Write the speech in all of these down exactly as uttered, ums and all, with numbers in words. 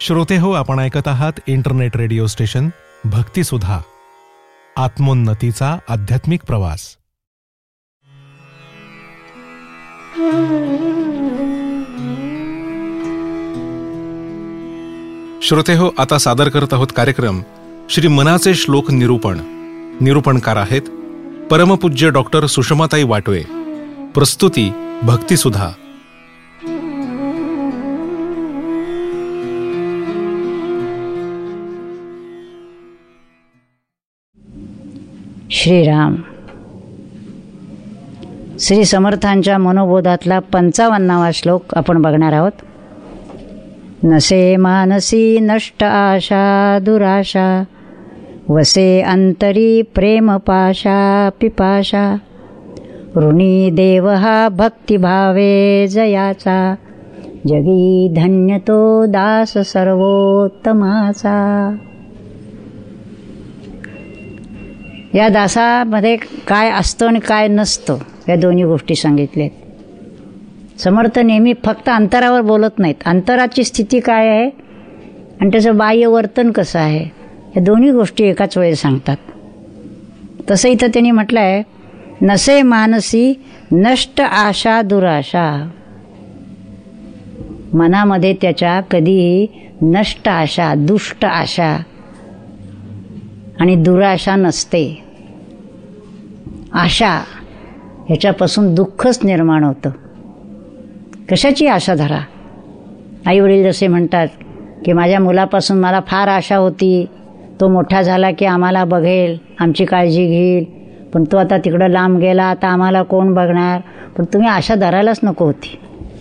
श्रोते हो, आपण ऐकत आहात इंटरनेट रेडिओ स्टेशन भक्तिसुधा, आत्मोन्नतीचा आध्यात्मिक प्रवास. श्रोते हो, आता सादर करत आहोत कार्यक्रम श्री मनाचे श्लोक निरूपण. निरूपणकार आहेत परमपूज्य डॉक्टर सुषमाताई वाटवे. प्रस्तुती भक्तिसुधा. श्रीराम. श्री समर्थांच्या मनोबोधातला पंचावन्नावा श्लोक आपण बघणार आहोत. नसे मानसी नष्ट आशा दुराशा, वसे अंतरी प्रेम पाशा पिपाशा, ऋणी देव हा भक्तिभावे जयाचा, जगी धन्य तो दास सर्वोत्तमाचा. या दासामध्ये काय असतं आणि काय नसतं या दोन्ही गोष्टी सांगितल्यात. समर्थ नेहमी फक्त अंतरावर बोलत नाहीत, अंतराची स्थिती काय आहे आणि त्याचं बाह्य वर्तन कसं आहे या दोन्ही गोष्टी एकाच वेळी सांगतात. तसं इथं त्यांनी म्हटलं आहे, नसे मानसी नष्ट आशा दुराशा. मनामध्ये त्याच्या कधीही नष्ट आशा, दुष्ट आशा आणि दुराशा नसते. आशा ह्याच्यापासून दुःखच निर्माण होतं. कशाची आशा धरा? आईवडील जसे म्हणतात की माझ्या मुलापासून मला फार आशा होती, तो मोठा झाला की आम्हाला बघेल, आमची काळजी घेईल, पण तो आता तिकडं लांब गेला, आता आम्हाला कोण बघणार? पण तुम्ही आशा धरायलाच नको होती.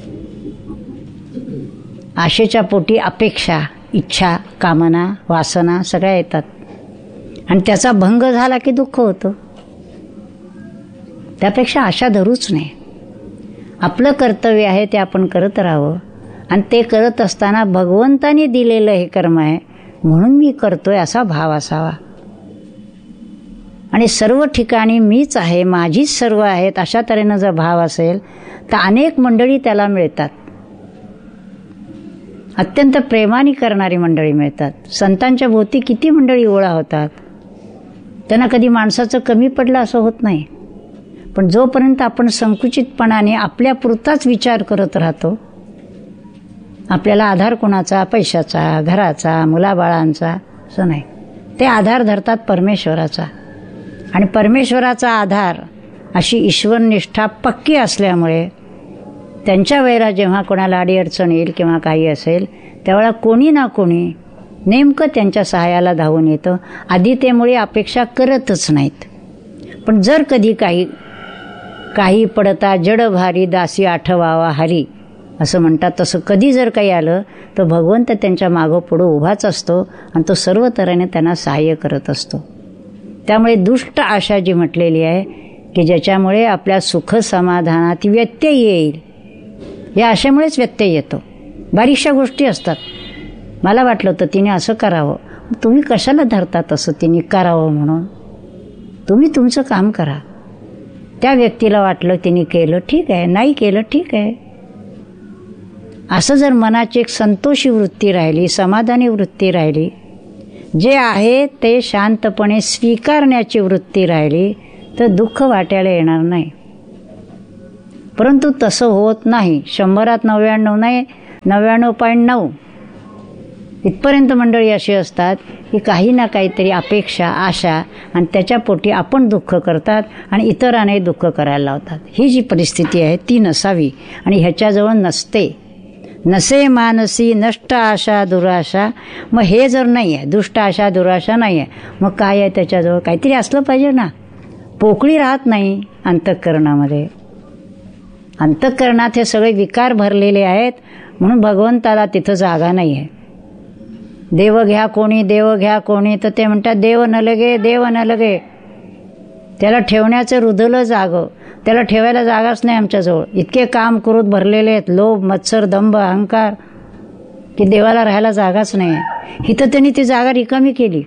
आशेच्या पोटी अपेक्षा, इच्छा, कामना, वासना सगळ्या येतात आणि त्याचा भंग झाला की दुःख होतं. त्यापेक्षा आशा धरूच नाही. आपलं कर्तव्य आहे ते आपण करत राहावं आणि ते करत असताना भगवंताने दिलेलं हे कर्म आहे म्हणून मी करतोय असा भाव असावा. आणि सर्व ठिकाणी मीच आहे, माझीच सर्व आहेत अशा तऱ्हेनं जर भाव असेल तर अनेक मंडळी त्याला मिळतात. अत्यंत प्रेमाने करणारी मंडळी मिळतात. संतांच्या भोवती किती मंडळी गोळा होतात, त्यांना कधी माणसाचं कमी पडलं असं होत नाही. पण जोपर्यंत आपण संकुचितपणाने आपल्यापुरताच विचार करत राहतो, आपल्याला आधार कोणाचा? पैशाचा, घराचा, मुलाबाळांचा असं नाही. ते आधार धरतात परमेश्वराचा आणि परमेश्वराचा आधार अशी ईश्वरनिष्ठा पक्की असल्यामुळे त्यांच्या वेळेला जेव्हा कोणाला अडीअडचण येईल किंवा काही असेल त्यावेळेला कोणी ना कोणी नेमकं त्यांच्या सहाय्याला धावून येतं. आधी त्यामुळे अपेक्षा करतच नाहीत. पण जर कधी काही काही पडता जड भारी दासी आठवावा हरी असं म्हणतात, तसं कधी जर काही आलं तर भगवंत त्यांच्या मागं पुढं उभाच असतो आणि तो सर्व तऱ्हेने त्यांना सहाय्य करत असतो. त्यामुळे दुष्ट आशा जी म्हटलेली आहे की ज्याच्यामुळे आपल्या सुख समाधानात व्यत्यय येईल, या आशेमुळेच व्यत्यय येतो. बारीकशा गोष्टी असतात. मला वाटलं होतं तिने असं करावं, तुम्ही कशाला धरता तसं तिने करावं म्हणून? तुम्ही तुमचं काम करा. त्या व्यक्तीला वाटलं तिने केलं ठीक आहे, नाही केलं ठीक आहे. असं जर मनाची एक संतोषी वृत्ती राहिली, समाधानी वृत्ती राहिली, जे आहे ते शांतपणे स्वीकारण्याची वृत्ती राहिली तर दुःख वाट्याला येणार नाही. परंतु तसं होत नाही. शंभरात नव्याण्णव नाही, नव्याण्णव पॉईंट नऊ इथपर्यंत मंडळी अशी असतात की काही ना काहीतरी अपेक्षा, आशा आणि त्याच्या पोटी आपण दुःख करतात आणि इतरांनाही दुःख करायला लावतात. ही जी परिस्थिती आहे ती नसावी आणि ह्याच्याजवळ नसते. नसे मानसी नष्ट आशा दुराशा. मग हे जर नाही आहे, दुष्ट आशा दुराशा नाही आहे, मग काय आहे त्याच्याजवळ? काहीतरी असलं पाहिजे ना. पोकळी राहत नाही अंतःकरणामध्ये. अंतःकरणात हे सगळे विकार भरलेले आहेत म्हणून भगवंताला तिथं जागा नाही आहे. देव घ्या कोणी, देव घ्या कोणी, तर ते म्हणतात देव न लगे, देव न लगे. त्याला ठेवण्याचं रुदलं जागं, त्याला ठेवायला जागाच नाही आमच्याजवळ. इतके काम करूत भरलेले आहेत, लोभ, मत्सर, दंभ, अहंकार, की देवाला राहायला जागाच नाही आहे. इथं त्यांनी ती जागा रिकामी केली.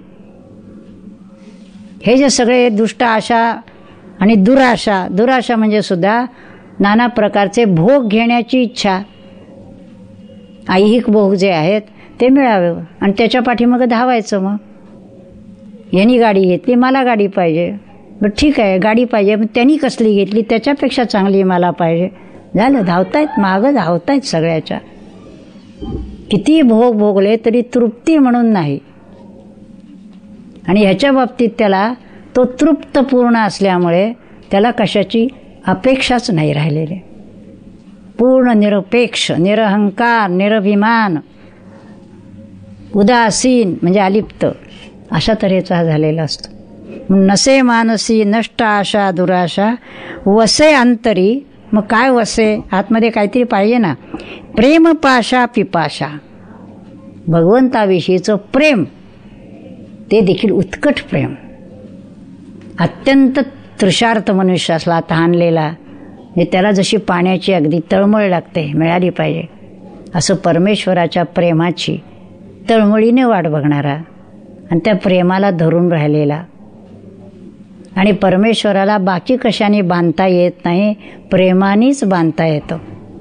हे जे सगळे दुष्ट आशा आणि दुराशा, दुराशा म्हणजे सुद्धा नाना प्रकारचे भोग घेण्याची इच्छा, ऐहिक भोग जे आहेत ते मिळावं आणि त्याच्या पाठीमागं धावायचं. मग यांनी गाडी घेतली, मला गाडी पाहिजे. बरं ठीक आहे, गाडी पाहिजे, मग त्यांनी कसली घेतली, त्याच्यापेक्षा चांगली मला पाहिजे. झालं, धावतायत मागं, धावतायत सगळ्याच्या. किती भोग भोगले तरी तृप्ती म्हणून नाही. आणि ह्याच्या बाबतीत त्याला तो तृप्त पूर्ण असल्यामुळे त्याला कशाची अपेक्षाच नाही राहिलेली. पूर्ण निरपेक्ष, निरहंकार, निरभिमान, उदासीन म्हणजे अलिप्त अशा तऱ्हेचा झालेला असतो. नसे मानसी नष्ट आशा दुराशा वसे अंतरी. मग काय वसे? आतमध्ये काहीतरी पाहिजे ना. प्रेम पाशा पिपाशा, भगवंताविषयीचं प्रेम, ते देखील उत्कट प्रेम. अत्यंत तृषार्थ मनुष्य असला, तहानलेला, हे त्याला जशी पाण्याची अगदी तळमळ लागते, मिळाली पाहिजे, असं परमेश्वराच्या प्रेमाची तळमळीने वाट बघणारा आणि त्या प्रेमाला धरून राहिलेला. आणि परमेश्वराला बाकी कशाने बांधता येत नाही, प्रेमानेच बांधता येतं.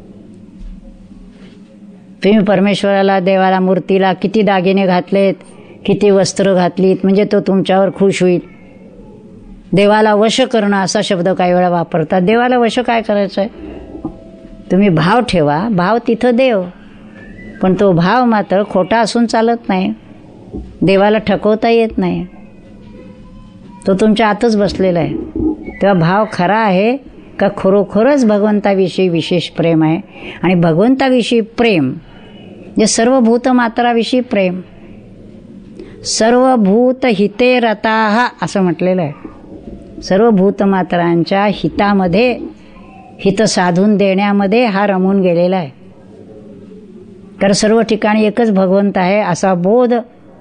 तुम्ही परमेश्वराला, देवाला, मूर्तीला किती दागिने घातलेत, किती वस्त्र घातलीत, म्हणजे तो तुमच्यावर खुश होईल. देवाला वश करणं असा शब्द काही वेळा वापरतात. देवाला वश काय करायचं आहे? तुम्ही भाव ठेवा, भाव तिथं देव. पण तो भाव मात्र खोटा असून चालत नाही. देवाला ठकवता येत नाही, तो तुमच्या आतच बसलेला आहे. तेव्हा भाव खरा आहे का खरोखरच भगवंताविषयी विशेष प्रेम आहे? आणि भगवंताविषयी प्रेम जे सर्वभूतमात्राविषयी प्रेम, सर्वभूत हिते रताः असं म्हटलेलं आहे. सर्व भूतमात्रांच्या हितामध्ये, हित साधून देण्यामध्ये हा रमून गेलेला आहे. तर सर्व ठिकाणी एकच भगवंत आहे असा बोध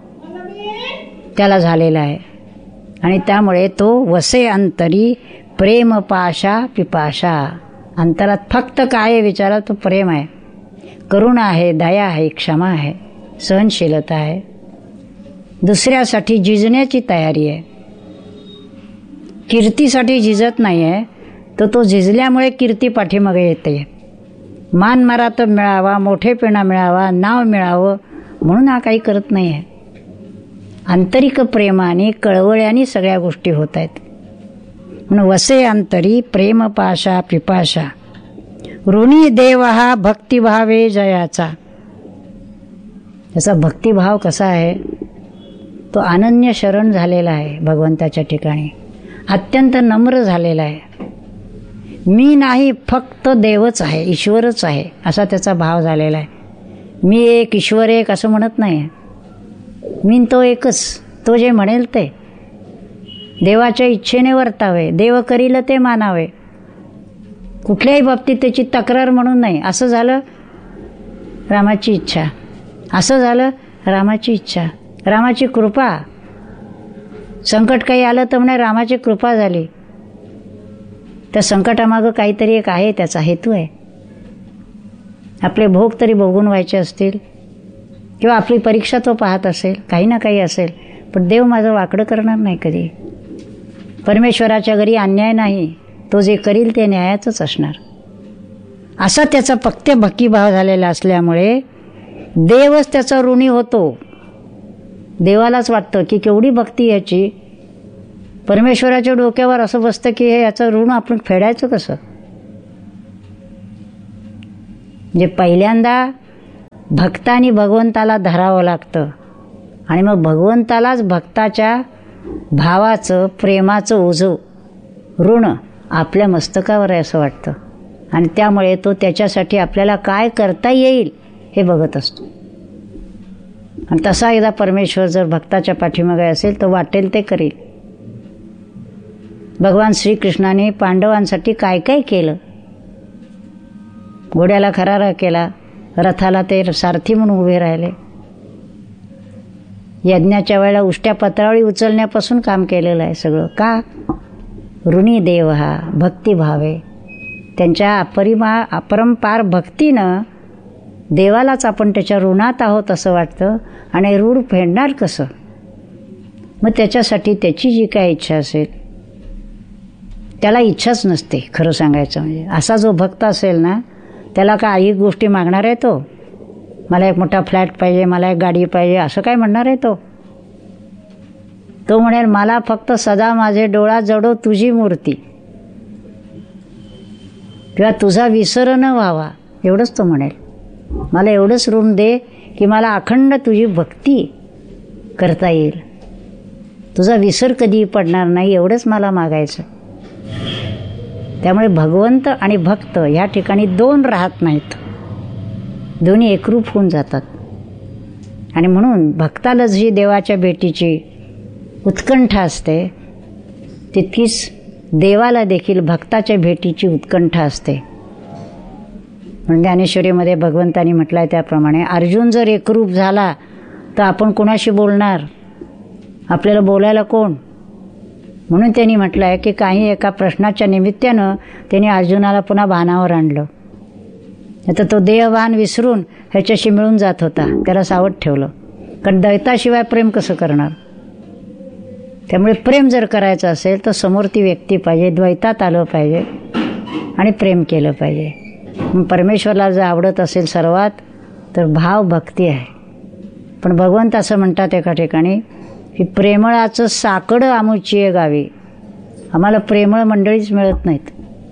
त्याला झालेला आहे. आणि त्यामुळे तो वसे अंतरी प्रेम पाशा पिपाशा. अंतरात फक्त काय आहे विचारा? तो प्रेम आहे, करुणा आहे, दया आहे, क्षमा आहे, सहनशीलता आहे, दुसऱ्यासाठी झिजण्याची तयारी आहे. कीर्तीसाठी झिजत नाही आहे, तर तो झिजल्यामुळे कीर्ती पाठीमागे येते. मान मारात मिळावा, मोठेपणा मिळावा, नाव मिळावं म्हणून हा काही करत नाही आहे. आंतरिक प्रेमाने, कळवळ्याने सगळ्या गोष्टी होत आहेत. म्हणून वसे अंतरी प्रेम पाशा पिपाशा ऋणी देव हा भक्तिभावे जयाचा. त्याचा भक्तिभाव कसा आहे? तो अनन्य शरण झालेला आहे भगवंताच्या ठिकाणी, अत्यंत नम्र झालेला आहे. मी नाही, फक्त देवच आहे, ईश्वरच आहे असा त्याचा भाव झालेला आहे. मी एक, ईश्वर एक असं म्हणत नाही. मी तो एकच, तो जे म्हणेल ते. देवाच्या इच्छेने वर्तावे, देव करील ते मानावे. कुठल्याही बाबतीत त्याची तक्रार म्हणून नाही. असं झालं रामाची इच्छा, असं झालं रामाची इच्छा, रामाची कृपा. संकट काही आलं तर म्हणे रामाची कृपा झाली. त्या संकटामागं काहीतरी एक आहे, त्याचा हेतू आहे. आपले भोग तरी भोगून व्हायचे असतील, किंवा आपली परीक्षा तो पाहत असेल, काही ना काही असेल. पण देव माझं वाकडं करणार नाही कधी. परमेश्वराच्या घरी अन्याय नाही, तो जे करील ते न्यायाचंच असणार असा त्याचा पक्के भक्तिभाव झालेला असल्यामुळे देवच त्याचा ऋणी होतो. देवालाच वाटतं की केवढी भक्ती याची. परमेश्वराच्या डोक्यावर असं बसतं की हे याचं ऋण आपण फेडायचं कसं. म्हणजे पहिल्यांदा भक्तानी भगवंताला धरावं लागतं आणि मग भगवंतालाच भक्ताच्या भावाचं, प्रेमाचं ओझं, ऋण आपल्या मस्तकावर आहे असं वाटतं. आणि त्यामुळे तो त्याच्यासाठी आपल्याला काय करता येईल हे बघत असतो. आणि तसा एकदा परमेश्वर जर भक्ताच्या पाठीमागे असेल तर वाटेल ते करील. भगवान श्रीकृष्णाने पांडवांसाठी काय काय केलं. घोड्याला खरारा केला, रथाला ते सारथी म्हणून उभे राहिले. यज्ञाच्या वेळेला उष्ट्या पत्रावळी उचलण्यापासून काम केलेलं आहे सगळं. का? ऋणी देव हा भक्तिभावे. त्यांच्या अपरिमा अपरंपार भक्तीनं देवालाच आपण त्याच्या ऋणात आहोत असं वाटतं. आणि ऋण फेडणार कसं? मग त्याच्यासाठी त्याची जी काय इच्छा असेल, त्याला इच्छाच नसते खरं सांगायचं म्हणजे. असा जो भक्त असेल ना, त्याला काही गोष्टी मागणार आहे तो. मला एक मोठा फ्लॅट पाहिजे, मला एक गाडी पाहिजे, असं काय म्हणणार आहे तो? तो म्हणेल मला फक्त सदा माझे डोळा जडो तुझी मूर्ती, किंवा तुझा विसर न व्हावा, एवढंच तो म्हणेल. मला एवढंच ऋण दे की मला अखंड तुझी भक्ती करता येईल, तुझा विसर कधी पडणार नाही, एवढंच मला मागायचं. त्यामुळे भगवंत आणि भक्त ह्या ठिकाणी दोन राहत नाहीत, दोन्ही एकरूप होऊन जातात. आणि म्हणून भक्ताला जी देवाच्या भेटीची उत्कंठा असते, तितकीच देवाला देखील भक्ताच्या भेटीची उत्कंठा असते. म्हणजे ज्ञानेश्वरीमध्ये भगवंतानी म्हटलं आहे त्याप्रमाणे, अर्जुन जर एकरूप झाला तर आपण कोणाशी बोलणार, आपल्याला बोलायला कोण? म्हणून त्यांनी म्हटलं आहे की काही एका प्रश्नाच्या निमित्तानं त्यांनी अर्जुनाला पुन्हा भानावर आणलं. आता तो देहभान विसरून ह्याच्याशी मिळून जात होता, त्याला सावध ठेवलं, कारण दैताशिवाय प्रेम कसं करणार. त्यामुळे प्रेम जर करायचं असेल तर समोर ती व्यक्ती पाहिजे, द्वैतात आलं पाहिजे आणि प्रेम केलं पाहिजे. परमेश्वराला जर आवडत असेल सर्वात तर भाव भक्ती आहे. पण भगवंत असं म्हणतात एका ठिकाणी की प्रेमळाचं साकडं आमुची गावी, आम्हाला प्रेमळ मंडळीच मिळत नाहीत.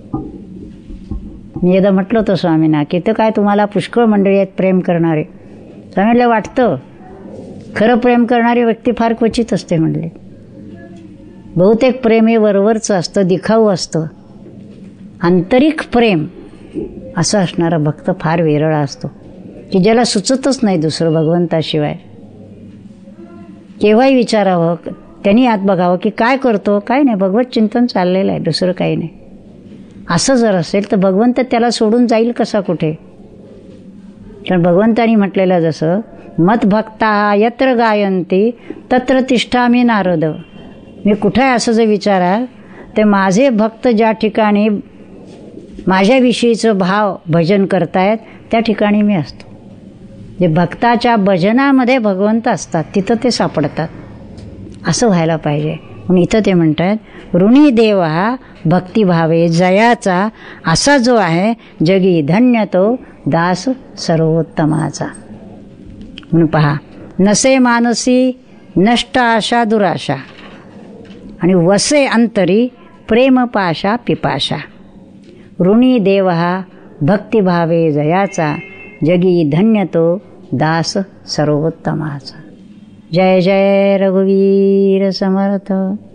मी एकदा म्हटलं होतं स्वामींना की तर काय तुम्हाला पुष्कळ मंडळी आहेत प्रेम करणारे. स्वामीला वाटतं खरं प्रेम करणारी व्यक्ती फार क्वचित असते म्हणले. बहुतेक प्रेम हे वरवरचं असतं, दिखाऊ असतं. आंतरिक प्रेम असं असणारा भक्त फार विरळा असतो की ज्याला सुचतच नाही दुसरं भगवंताशिवाय. केव्हाही विचारावं, त्यांनी आत बघावं की काय करतो, काय नाही, भगवत चिंतन चाललेलं आहे, दुसरं काही नाही. असं जर असेल तर भगवंत त्याला सोडून जाईल कसा कुठे? कारण भगवंतानी म्हटलेलं जसं मत भक्ता यत्र गायंती तत्र तिष्ठामी नारद. मी कुठे आहे असं जर विचारा ते माझे भक्त ज्या ठिकाणी माझ्याविषयीचं भाव भजन करतायत त्या ठिकाणी मी असतो. जे भक्ताच्या भजनामध्ये भगवंत असतात तिथं ते सापडतात, असं व्हायला पाहिजे. म्हणून इथं ते म्हणतात ऋणी देव हा भक्तिभावे जयाचा, असा जो आहे जगी धन्य तो दास सर्वोत्तमाचा. म्हणून पहा, नसे मानसी नष्ट आशा दुराशा आणि वसे अंतरी प्रेम पाशा पिपाशा. ऋणी देव हा भक्तिभावे जयाचा, जगी धन्य तो दास सर्वोत्तमाचा. जय जय रघुवीर समर्थ.